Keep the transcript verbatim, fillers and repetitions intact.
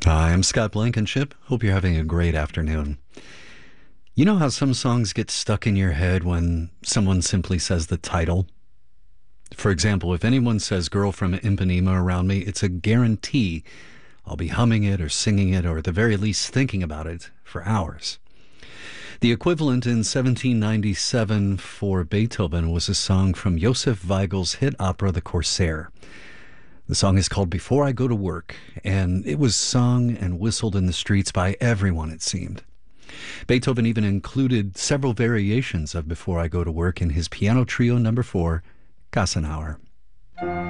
Hi, I'm Scott Blankenship. Hope you're having a great afternoon. You know how some songs get stuck in your head when someone simply says the title? For example, if anyone says Girl from Ipanema around me, it's a guarantee I'll be humming it or singing it or at the very least thinking about it for hours. The equivalent in seventeen ninety-seven for Beethoven was a song from Joseph Weigel's hit opera The Corsair. The song is called Before I Go to Work, and it was sung and whistled in the streets by everyone, it seemed. Beethoven even included several variations of Before I Go to Work in his piano trio number four, Gassenhauer.